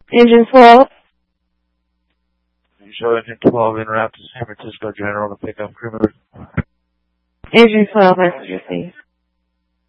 Engine 12. You show engine 12 en route to San Francisco General to pick up crew members. Engine 12, message received.